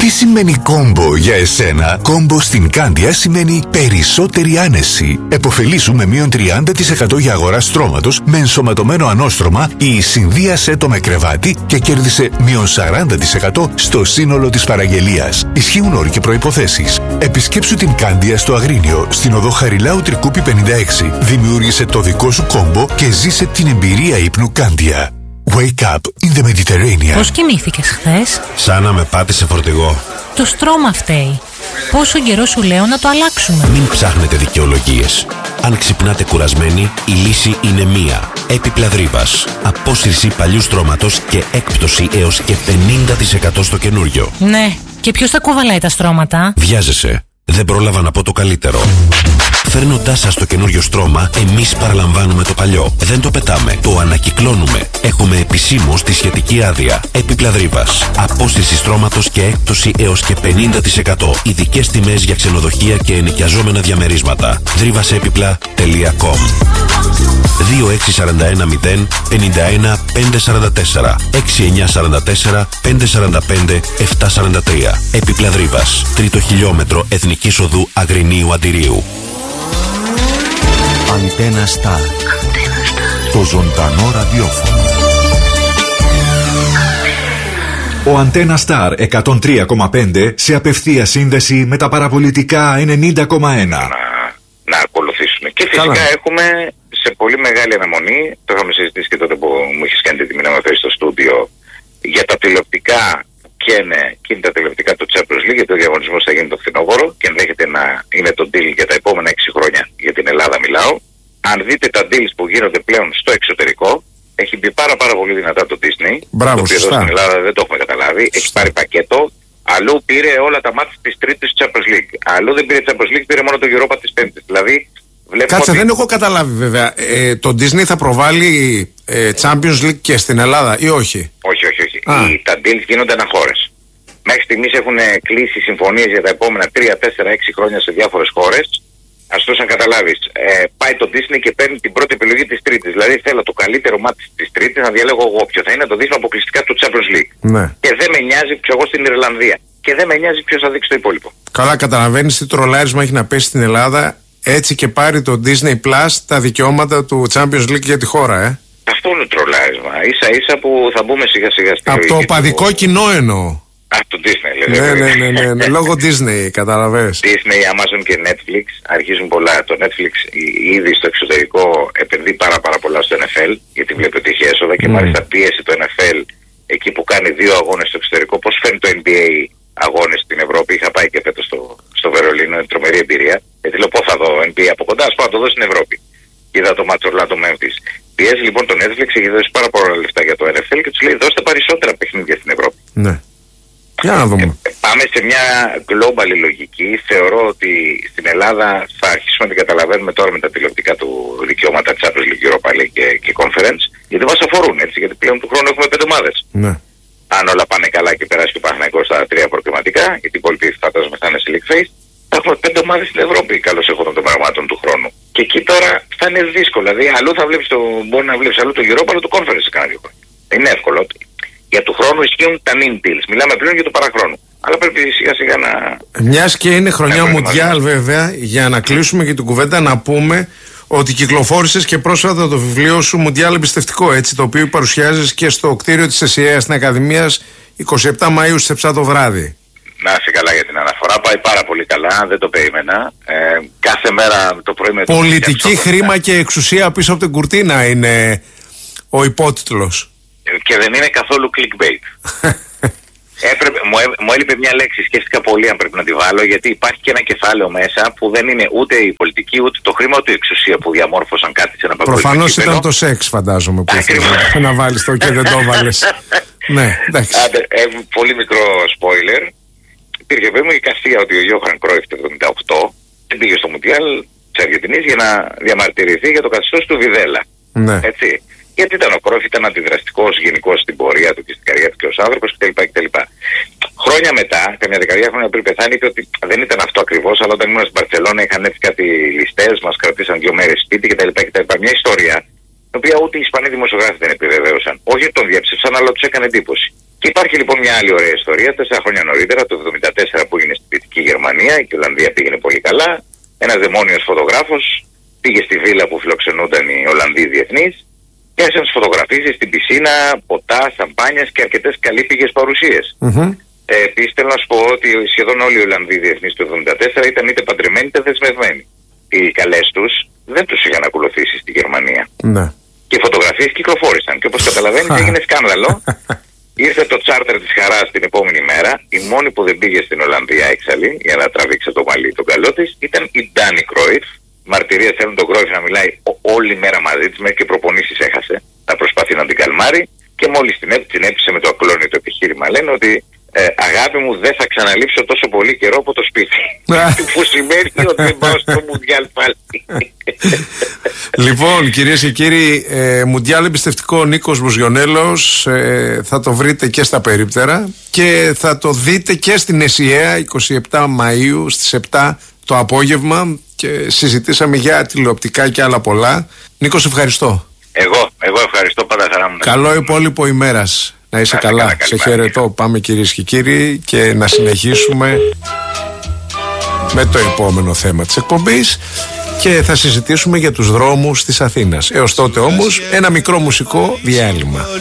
Τι σημαίνει κόμπο για εσένα? Κόμπο στην Κάνδια σημαίνει περισσότερη άνεση. Εποφελήσου με μείον 30% για αγορά στρώματος με ενσωματωμένο ανώστρωμα ή συνδύασέ το με κρεβάτι και κέρδισε μείον 40% στο σύνολο της παραγγελίας. Ισχύουν όροι και προϋποθέσεις. Επισκέψου την Κάνδια στο Αγρίνιο, στην οδό Χαριλάου Τρικούπη 56. Δημιούργησε το δικό σου κόμπο και ζήσε την εμπειρία ύπνου Κάνδια. Wake up in the Mediterranean. Πώς κοιμήθηκες χθες? Σαν να με πάτησε φορτηγό. Το στρώμα φταίει. Πόσο καιρό σου λέω να το αλλάξουμε? Μην ψάχνετε δικαιολογίες. Αν ξυπνάτε κουρασμένοι, η λύση είναι μία. Έπιπλα Δρύβας. Απόσυρση παλιού στρώματος και έκπτωση έως και 50% στο καινούριο. Ναι, και ποιος θα κουβαλάει τα στρώματα? Βιάζεσαι. Δεν πρόλαβα να πω το καλύτερο. Φέρνοντάς σας το καινούριο στρώμα, εμείς παραλαμβάνουμε το παλιό. Δεν το πετάμε, το ανακυκλώνουμε. Έχουμε επισήμως τη σχετική άδεια. Έπιπλα Δρύβας. Απόσυρση στρώματος και έκπτωση έως και 50%. Ειδικές τιμές για ξενοδοχεία και ενοικιαζόμενα διαμερίσματα. Drivasepipla.com 2641 051 544 6944 545 743. Έπιπλα Δρύβας. Τρίτο χιλιόμετρο Εθνικής Οδού Αγρινίου Αντιρίου. Αντένα Σταρ. Το ζωντανό ραδιόφωνο. Ο Αντένα Σταρ 103,5 σε απευθεία σύνδεση με τα παραπολιτικά 90,1. Να ακολουθήσουμε. Και φυσικά έχουμε σε πολύ μεγάλη αναμονή, το είχαμε συζητήσει και τότε που μου είχες κάνει την τιμή να με φέρεις στο στούντιο, για τα τηλεοπτικά και είναι τα τηλεοπτικά του Champions League, γιατί ο διαγωνισμός θα γίνει το φθινόπωρο και ενδέχεται να είναι το deal για τα επόμενα 6 χρόνια. Για την Ελλάδα μιλάω. Αν δείτε τα deals που γίνονται πλέον στο εξωτερικό, έχει μπει πάρα πολύ δυνατά το Disney. Μπράβο, το οποίο εδώ στην Ελλάδα δεν το έχουμε καταλάβει. Έχει πάρει πακέτο. Αλλού πήρε όλα τα μάτια της Τρίτης Champions League. Αλλού δεν πήρε Champions League, πήρε μόνο το Europa της Πέμπτης. Δηλαδή, κάτσε, δεν έχω καταλάβει βέβαια. Το Disney θα προβάλλει Champions League και στην Ελλάδα ή όχι? Όχι. Τα deals γίνονται αναχώρες. Μέχρι στιγμής έχουν κλείσει συμφωνίες για τα επόμενα 3, 4, 6 χρόνια σε διάφορες χώρες. Ας το σαν καταλάβεις, πάει το Disney και παίρνει την πρώτη επιλογή της Τρίτης. Δηλαδή θέλω το καλύτερο μάτι της Τρίτης να διαλέγω εγώ ποιο θα είναι, να το δείσουμε αποκλειστικά του Champions League. Ναι. Και δεν με νοιάζει ποιο εγώ στην Ιρλανδία. Και δεν με νοιάζει ποιος θα δείξει το υπόλοιπο. Καλά, καταλαβαίνεις τι τρολάρισμα έχει να πέσει στην Ελλάδα, έτσι και πάρει το Disney Plus τα δικαιώματα του Champions League για τη χώρα, Αυτό είναι τρολάρισμα. Ίσα που θα μπούμε σιγά σιγά στην από το οπαδικό κοινό εννοώ. Το Disney, λέει. Ναι, λόγω Disney, καταλαβαίνεις. Disney, Amazon και Netflix αρχίζουν πολλά. Το Netflix ήδη στο εξωτερικό επενδύει πάρα πολλά στο NFL, γιατί βλέπει ότι έχει έσοδα και μάλιστα πίεση το NFL εκεί που κάνει 2 αγώνες στο εξωτερικό. Πώς φέρνει το NBA αγώνες στην Ευρώπη? Είχα πάει και φέτος στο Βερολίνο, είναι τρομερή εμπειρία. Γιατί λέω πώς θα δω NBA από κοντά, ας πάω να το δω στην Ευρώπη. Είδα το μάτσο Orlando Memphis. Πιέζει λοιπόν το Netflix, έχει δώσει πάρα πολλά λεφτά για το NFL και του λέει δώστε περισσότερα παιχνίδια στην Ευρώπη. Ναι. Για να δούμε. Πάμε σε μια global λογική. Θεωρώ ότι στην Ελλάδα θα αρχίσουμε να την καταλαβαίνουμε τώρα με τα τηλεοπτικά του δικαιώματα Champions League, Europa League και Conference, γιατί μας αφορούν, έτσι, γιατί πλέον του χρόνου έχουμε 5 ομάδες. Ναι. Αν όλα πάνε καλά και περάσει και ο Παναθηναϊκός στα 3 προκριματικά, γιατί οι υπόλοιποι φαντάζομαι θα είναι σε League Phase, θα έχουμε 5 ομάδες στην Ευρώπη, καλώς έχοντας των πραγμάτων του χρόνου. Και εκεί τώρα θα είναι δύσκολο. Δηλαδή, αλλού θα βλέπεις μπορεί να βλέπεις αλλού το Europa, αλλά το Conference σε κάνα 2 χρόνια. Δεν είναι εύκολο. Για του χρόνου ισχύουν τα nil deals. Μιλάμε πλέον για το παραχρόνου. Αλλά πρέπει σιγά σιγά να. Μιας και είναι χρονιά Μουντιάλ, βέβαια, για να κλείσουμε και την κουβέντα, να πούμε ότι κυκλοφόρησες και πρόσφατα το βιβλίο σου Μουντιάλ Εμπιστευτικό, έτσι, το οποίο παρουσιάζεις και στο κτίριο της ΕΣΥΑ στην Ακαδημίας 27 Μαΐου στις 7 το βράδυ. Να είσαι καλά για την αναφορά. Πάει πάρα πολύ καλά. Δεν το περίμενα. Κάθε μέρα το πρωί με πολιτική χρήμα και εξουσία πίσω από την κουρτίνα είναι ο υπότιτλος. Και δεν είναι καθόλου clickbait. Μου έλειπε μια λέξη, σκέφτηκα πολύ αν πρέπει να τη βάλω, γιατί υπάρχει και ένα κεφάλαιο μέσα που δεν είναι ούτε η πολιτική, ούτε το χρήμα, ούτε η εξουσία που διαμόρφωσαν κάτι σε ένα παγκόσμιο. Προφανώς ήταν το σεξ, φαντάζομαι, που να βάλεις το και δεν το βάλεις. Ναι, εντάξει. Πολύ μικρό spoiler. Υπήρχε βέβαια η καστία ότι ο Γιώχαν Κρόιφ το 1978 δεν πήγε στο Μουντιάλ της Αργεντινής για να διαμαρτυρηθεί για το καθεστώς του Βιδέλα. Ναι. Έτσι. Γιατί ήταν ο Κρόιφ, ήταν αντιδραστικός γενικώς στην πορεία του και στην καριέρα του και ως άνθρωπος κτλ. Χρόνια μετά, καμιά δεκαετία χρόνια πριν πεθάνει, είπε ότι δεν ήταν αυτό ακριβώς, αλλά όταν ήμουν στην Μπαρσελόνα είχαν έρθει κάτι ληστές, μας κρατήσαν 2 μέρες σπίτι κτλ. Μια ιστορία, την οποία ούτε οι Ισπανοί δημοσιογράφοι δεν επιβεβαίωσαν. Όχι ότι τον διέψευσαν, αλλά τους έκανε εντύπωση. Και υπάρχει λοιπόν μια άλλη ωραία ιστορία. 4 χρόνια νωρίτερα, το 1974, που έγινε στη Δυτική Γερμανία και η Ολλανδία πήγαινε πολύ καλά. Ένας δαιμόνιος φωτογράφος πήγε στη βίλα που φιλοξενούνταν οι Ολλανδοί διεθνείς και άρχισε να τους φωτογραφίζει στην πισίνα, ποτά, σαμπάνιες και αρκετές καλύπηγες παρουσίες. Επίσης θέλω να σου πω ότι σχεδόν όλοι οι Ολλανδοί διεθνείς του 1974 ήταν είτε παντρεμένοι είτε δεσμευμένοι. Οι καλές τους δεν τους είχαν ακολουθήσει στη Γερμανία. Ναι. Και οι φωτογραφίες κυκλοφόρησαν. Και όπως καταλαβαίνεις έγινε σκάνδαλο. Ήρθε το τσάρτερ της χαράς την επόμενη μέρα. Η μόνη που δεν πήγε στην Ολλανδία έξαλλη για να τραβήξει το μαλλί τον καλό της ήταν η Ντάνι Κρόιφ. Μαρτυρία θέλουν τον Κρόιφ να μιλάει όλη μέρα μαζί της, μέχρι και προπονήσεις έχασε. Να προσπαθεί να την καλμάρει. Και μόλις την έπεισε με το ακλόνητο επιχείρημα, λένε ότι αγάπη μου, δεν θα ξαναλείψω τόσο πολύ καιρό από το σπίτι. Που σημαίνει ότι δεν πάω στο Μουντιάλ πάλι. Λοιπόν, κυρίες και κύριοι, Μουντιάλ εμπιστευτικό Νίκος Μπουζιονέλος, θα το βρείτε και στα περίπτερα και θα το δείτε και στην ΕΣΥΑ 27 Μαΐου στις 7 το απόγευμα και συζητήσαμε για τηλεοπτικά και άλλα πολλά. Νίκος, ευχαριστώ. Εγώ ευχαριστώ, πάντα χαρά μου. Καλό υπόλοιπο ημέρας. Να είσαι καλά. Σε χαιρετώ. Πάμε κυρίες και κύριοι και να συνεχίσουμε με το επόμενο θέμα της εκπομπής και θα συζητήσουμε για τους δρόμους της Αθήνας. Έως τότε όμως ένα μικρό μουσικό διάλειμμα.